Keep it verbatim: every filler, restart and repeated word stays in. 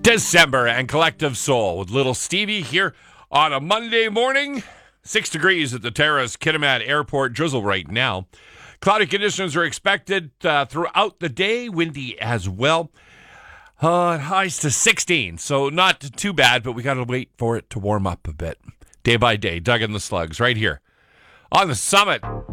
December and Collective Soul with Little Stevie here on a Monday morning. Six degrees at the Terrace Kitimat Airport. Drizzle right now. Cloudy conditions are expected uh, throughout the day. Windy as well. Uh, highs to sixteen, so not too bad, but we got to wait for it to warm up a bit. Day by day, Doug and the Slugs right here on the Summit.